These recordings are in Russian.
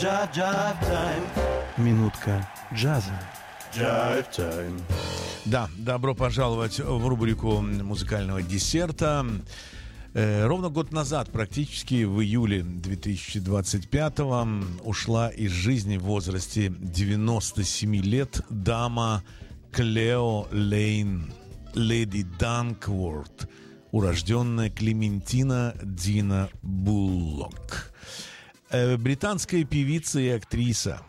Минутка джаза. Да, добро пожаловать в рубрику музыкального десерта. Ровно год назад, практически в июле 2025-го, ушла из жизни в возрасте 97 лет дама Клео Лейн, леди Данкворт, урожденная Клементина Дина Буллок. Британская певица и актриса,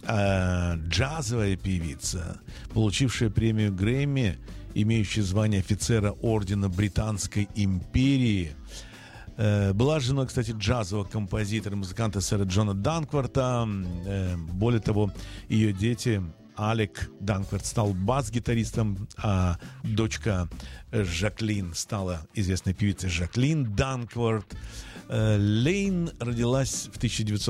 джазовая певица, получившая премию Грэмми, имеющая звание офицера ордена Британской империи, была женой, кстати, джазового композитора и музыканта сэра Джона Данкворта. Более того, ее дети, Алек Данкворт стал бас-гитаристом, а дочка Жаклин стала известной певицей Жаклин Данкворт. Лейн родилась в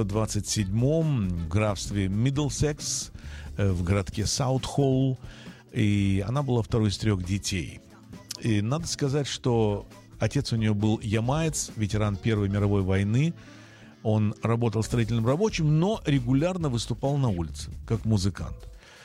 1927 в графстве Миддлсекс, в городке Саутхолл, и она была второй из 3 детей. И надо сказать, что отец у нее был ямаец, ветеран Первой мировой войны. Он работал строительным рабочим, но регулярно выступал на улице, как музыкант.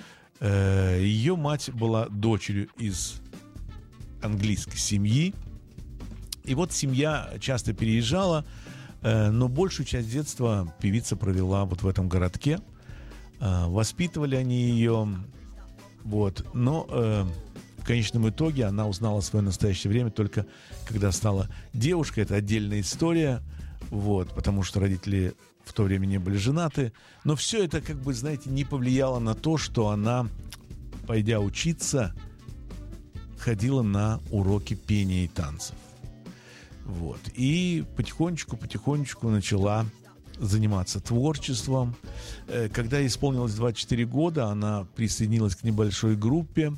Ее мать была дочерью из английской семьи. И вот семья часто переезжала, но большую часть детства певица провела вот в этом городке. Воспитывали они ее, вот. Но в конечном итоге она узнала свое настоящее время только когда стала девушкой. Это отдельная история, вот, потому что родители в то время не были женаты. Но все это, как бы, знаете, не повлияло на то, что она, пойдя учиться, ходила на уроки пения и танцев. Вот. И потихонечку начала заниматься творчеством. Когда ей исполнилось 24 года, она присоединилась к небольшой группе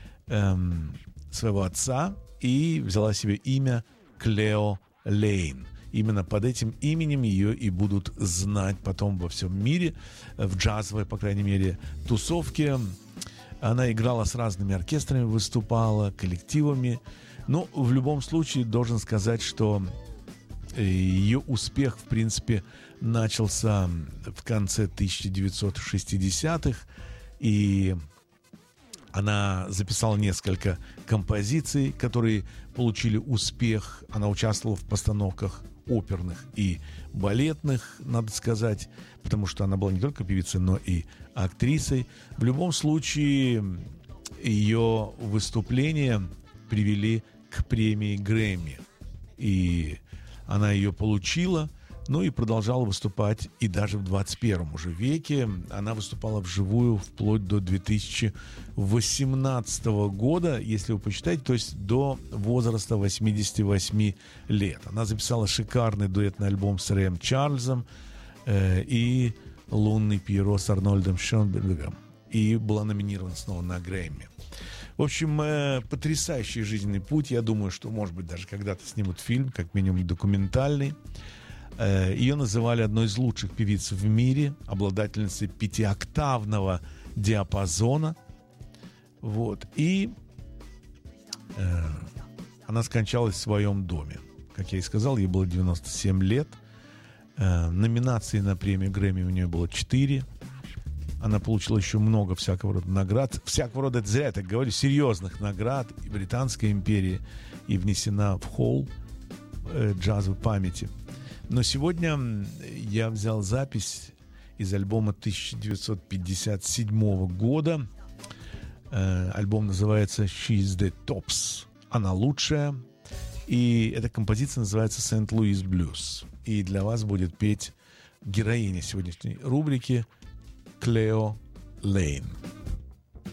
своего отца и взяла себе имя Клео Лейн. Именно под этим именем ее и будут знать потом во всем мире, в джазовой, по крайней мере, тусовке. Она играла с разными оркестрами, выступала, коллективами. Но в любом случае должен сказать, что ее успех, в принципе, начался в конце 1960-х, и она записала несколько композиций, которые получили успех. Она участвовала в постановках оперных и балетных, надо сказать, потому что она была не только певицей, но и актрисой. В любом случае, ее выступления привели к премии Грэмми. И она ее получила, ну и продолжала выступать и даже в 21 уже веке. Она выступала вживую вплоть до 2018 года, если вы посчитаете, то есть до возраста 88 лет. Она записала шикарный дуэтный альбом с Рэем Чарльзом и «Лунный Пьеро» с Арнольдом Шонбергом. И была номинирована снова на Грэмми. В общем, потрясающий жизненный путь. Я думаю, что, может быть, даже когда-то снимут фильм, как минимум документальный. Ее называли одной из лучших певиц в мире, обладательницей 5-октавного диапазона. Вот. И она скончалась в своем доме. Как я и сказал, ей было 97 лет. Номинаций на премию Грэмми у нее было 4. Она получила еще много всякого рода наград. Всякого рода, это зря я так говорю, серьезных наград и Британской империи. И внесена в холл джазовой памяти. Но сегодня я взял запись из альбома 1957 года. Альбом называется «She's the Tops». Она лучшая. И эта композиция называется «St. Louis Blues». И для вас будет петь героиня сегодняшней рубрики Клео Лейн.